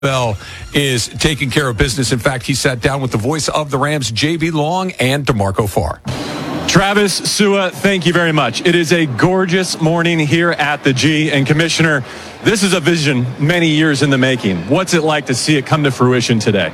Bell is taking care of business. In fact, he sat down with the voice of the Rams, J.B. Long and DeMarco Farr. Travis, Sua, thank you very much. It is a gorgeous morning here at the G. And Commissioner, this is a vision many years in the making. What's it like to see it come to fruition today?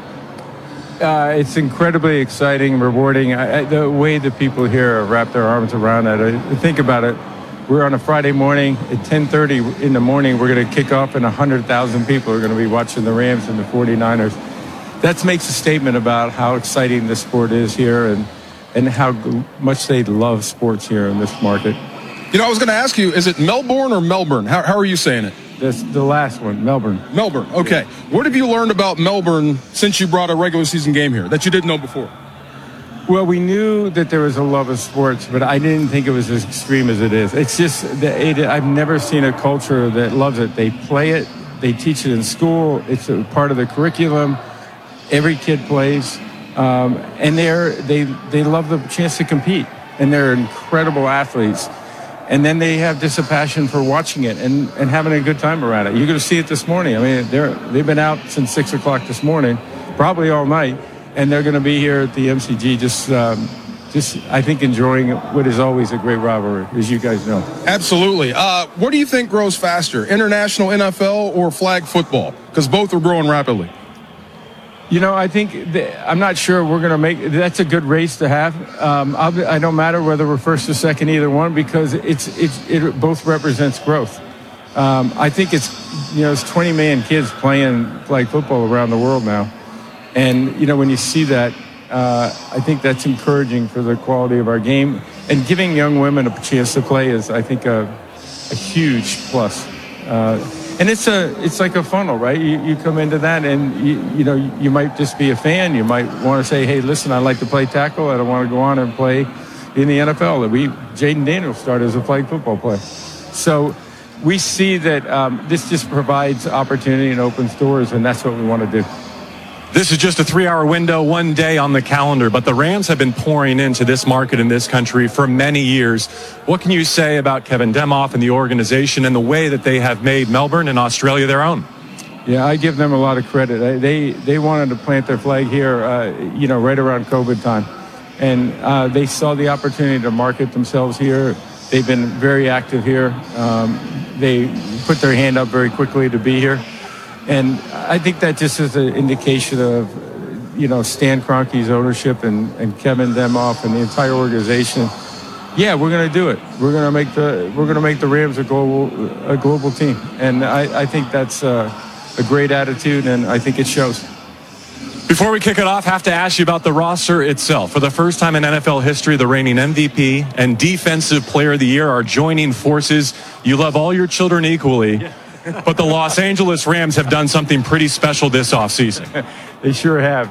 It's incredibly exciting, rewarding. The way the people here wrap their arms around it. Think about it. We're on a Friday morning at 10:30 in the morning. We're going to kick off, and 100,000 people are going to be watching the Rams and the 49ers. That makes a statement about how exciting this sport is here and how much they love sports here in this market. You know, I was going to ask you, is it Melbourne or Melbourne? How are you saying it? That's the last one, Melbourne. Melbourne, okay. What have you learned about Melbourne since you brought a regular season game here that you didn't know before? Well, we knew that there was a love of sports, but I didn't think it was as extreme as it is. It's just, I've never seen a culture that loves it. They play it, they teach it in school, it's a part of the curriculum. Every kid plays, and they love the chance to compete, and they're incredible athletes. And then they have just a passion for watching it and having a good time around it. You're going to see it this morning. I mean, they've been out since 6 o'clock this morning, probably all night. And they're going to be here at the MCG just I think, enjoying what is always a great rivalry, as you guys know. Absolutely. What do you think grows faster, international NFL or flag football? Because both are growing rapidly. You know, I think I'm not sure we're going to make – that's a good race to have. I don't matter whether we're first or second, either one, because it both represents growth. I think it's 20 million kids playing flag football around the world now. And, when you see that, I think that's encouraging for the quality of our game. And giving young women a chance to play is, I think, a huge plus. And it's like a funnel, right? You come into that and, you might just be a fan. You might want to say, hey, listen, I like to play tackle. I don't want to go on and play in the NFL. Jaden Daniels started as a flag football player. So we see that this just provides opportunity and opens doors, and that's what we want to do. This is just a 3-hour window, one day on the calendar, but the Rams have been pouring into this market in this country for many years. What can you say about Kevin Demoff and the organization and the way that they have made Melbourne and Australia their own? Yeah, I give them a lot of credit. They wanted to plant their flag here, right around COVID time. And they saw the opportunity to market themselves here. They've been very active here. They put their hand up very quickly to be here. And I think that just is an indication of, Stan Kroenke's ownership and Kevin Demoff and the entire organization. Yeah, we're going to do it. We're going to make the Rams a global team. And I think that's a great attitude, and I think it shows. Before we kick it off, I have to ask you about the roster itself. For the first time in NFL history, the reigning MVP and Defensive Player of the Year are joining forces. You love all your children equally. Yeah. But the Los Angeles Rams have done something pretty special this offseason. They sure have.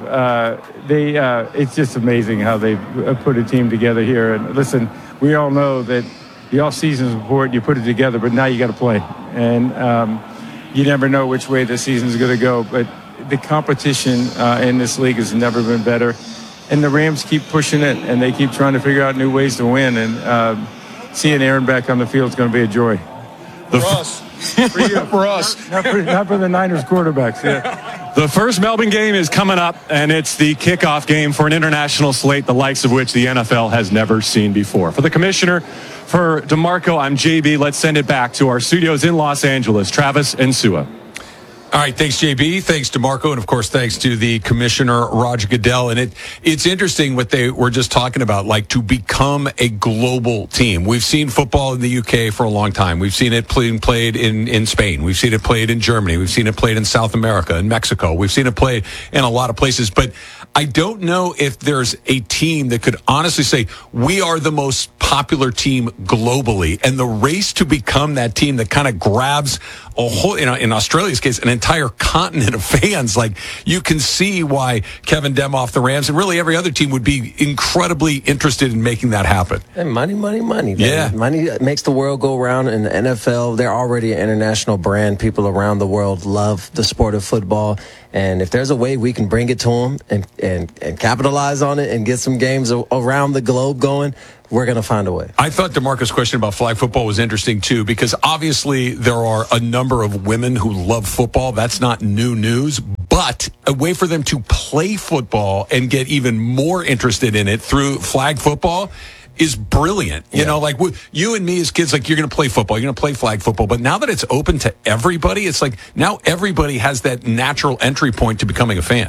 It's just amazing how they put a team together here. And listen, we all know that the off-season is important. You put it together, but now you got to play. And you never know which way the season is going to go. But the competition in this league has never been better. And the Rams keep pushing it, and they keep trying to figure out new ways to win. And seeing Aaron back on the field is going to be a joy. For us. For you, for us. Not for the Niners quarterbacks, yeah. The first Melbourne game is coming up, and it's the kickoff game for an international slate, the likes of which the NFL has never seen before. For the Commissioner, for DeMarco, I'm JB. Let's send it back to our studios in Los Angeles. Travis and Sua. All right, thanks, JB. Thanks, DeMarco. And, of course, thanks to the Commissioner, Roger Goodell. And it's interesting what they were just talking about, like to become a global team. We've seen football in the UK for a long time. We've seen it played in Spain. We've seen it played in Germany. We've seen it played in South America and Mexico. We've seen it played in a lot of places. But I don't know if there's a team that could honestly say we are the most popular team globally. And the race to become that team that kind of grabs a whole, in Australia's case, an entire continent of fans. Like, you can see why Kevin Demoff, the Rams, and really every other team would be incredibly interested in making that happen. And money. Yeah. Money makes the world go round. In the NFL, they're already an international brand. People around the world love the sport of football. And if there's a way we can bring it to them and capitalize on it and get some games around the globe going, we're going to find a way. I thought DeMarco's question about flag football was interesting, too, because obviously there are a number of women who love football. That's not new news. But a way for them to play football and get even more interested in it through flag football is brilliant. You know, like you and me as kids, like you're going to play football, you're going to play flag football. But now that it's open to everybody, it's like now everybody has that natural entry point to becoming a fan.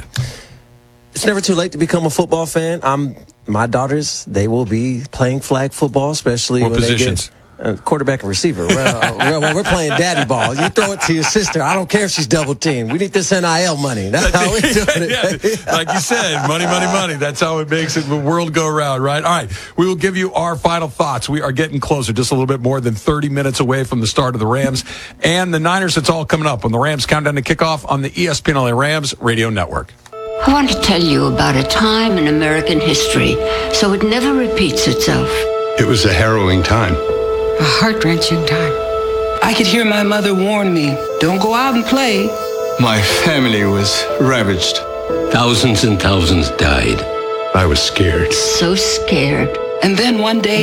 It's never too late to become a football fan. My daughters, they will be playing flag football, especially what when positions? They get quarterback and receiver. Well, we're playing daddy ball. You throw it to your sister. I don't care if she's double teamed. We need this NIL money. That's how we're doing it. Like you said, money, money, money. That's how it makes the world go round, right? All right, we will give you our final thoughts. We are getting closer, just a little bit more than 30 minutes away from the start of the Rams and the Niners. It's all coming up on the Rams Countdown to Kickoff on the ESPN LA Rams Radio Network. I want to tell you about a time in American history so it never repeats itself. It was a harrowing time. A heart-wrenching time. I could hear my mother warn me, don't go out and play. My family was ravaged. Thousands and thousands died. I was scared. So scared. And then one day...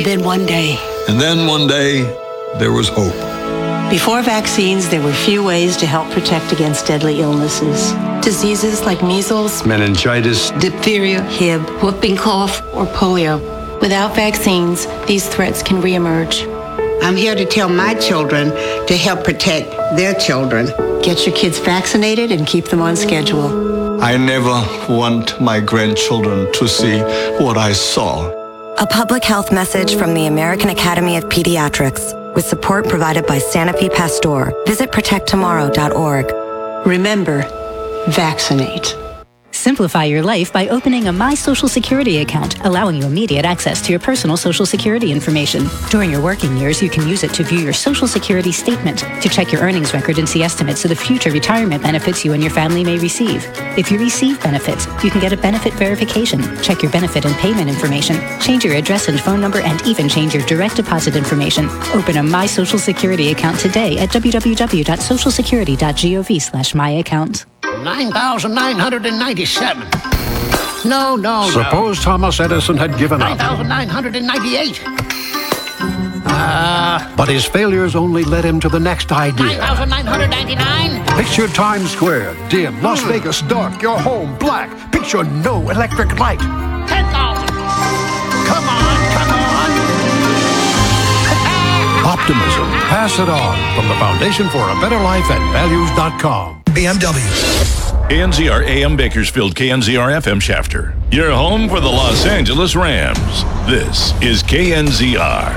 And then one day, there was hope. Before vaccines, there were few ways to help protect against deadly illnesses. Diseases like measles, Meningitis, diphtheria, Hib, Whooping cough. or polio. Without vaccines, these threats can reemerge. I'm here to tell my children to help protect their children. Get your kids vaccinated and keep them on schedule. I never want my grandchildren to see what I saw. A public health message from the American Academy of Pediatrics with support provided by Sanofi Pasteur. Visit protecttomorrow.org. Remember, vaccinate. Simplify your life by opening a My Social Security account, allowing you immediate access to your personal Social Security information. During your working years, you can use it to view your Social Security statement, to check your earnings record and see estimates of the future retirement benefits you and your family may receive. If you receive benefits, you can get a benefit verification, check your benefit and payment information, change your address and phone number, and even change your direct deposit information. Open a My Social Security account today at www.socialsecurity.gov/myaccount. 9,997. No. Suppose Thomas Edison had given up. 9,998. But his failures only led him to the next idea. 9,999. Picture Times Square, dim. Las Vegas, dark. Your home, black. Picture no electric light. 10,000. Come on. Optimism. Pass it on. From the Foundation for a Better Life at values.com. BMW. KNZR AM Bakersfield, KNZR FM Shafter. Your home for the Los Angeles Rams. This is KNZR.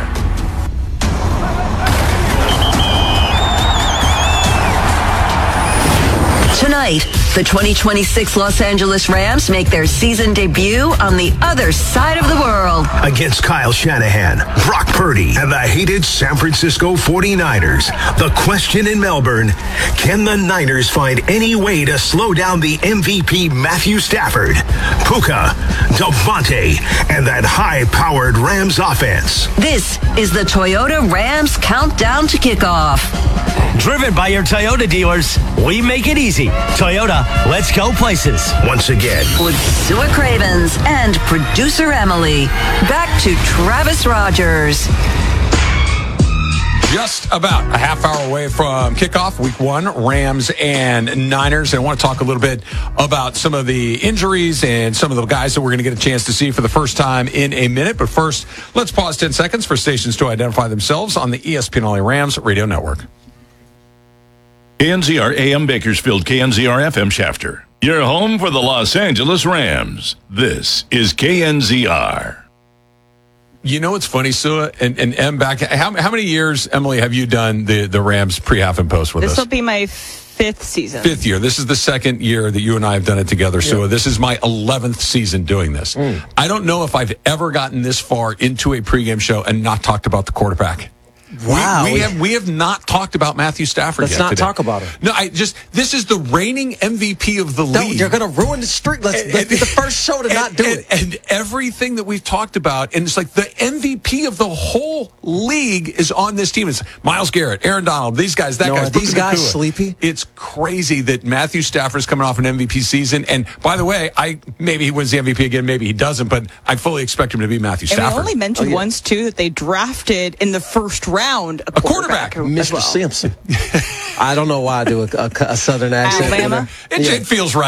Tonight, the 2026 Los Angeles Rams make their season debut on the other side of the world. Against Kyle Shanahan, Brock Purdy, and the hated San Francisco 49ers. The question in Melbourne, can the Niners find any way to slow down the MVP Matthew Stafford, Puka, Devontae, and that high-powered Rams offense? This is the Toyota Rams Countdown to Kickoff. Driven by your Toyota dealers, we make it easy. Toyota, let's go places. Once again, with Sua Cravens and producer Emily. Back to Travis Rogers. Just about a half hour away from kickoff, week one, Rams and Niners. And I want to talk a little bit about some of the injuries and some of the guys that we're going to get a chance to see for the first time in a minute. But first, let's pause 10 seconds for stations to identify themselves on the ESPN LA Rams Radio Network. KNZR AM Bakersfield, KNZR FM Shafter. Your home for the Los Angeles Rams. This is KNZR. You know what's funny, Sua and Em back? How many years, Emily, have you done the Rams pre-half and post with us? This will be my fifth season. Fifth year. This is the second year that you and I have done it together, Sua. This is my 11th season doing this. I don't know if I've ever gotten this far into a pregame show and not talked about the quarterback. Wow. We have not talked about Matthew Stafford Let's yet not today. talk about him. No, this is the reigning MVP of the league. You're going to ruin the streak. Let's be the first show to not do it. And everything that we've talked about, and it's like the MVP of the whole league is on this team. It's Myles Garrett, Aaron Donald, these guys, that guy. Are these guys sleepy? It's crazy that Matthew Stafford's coming off an MVP season. And by the way, maybe he wins the MVP again, maybe he doesn't, but I fully expect him to be Matthew Stafford. And we only mentioned once, too, that they drafted in the first round a quarterback. Mr. Simpson. I don't know why I do a Southern accent. Alabama. It feels right.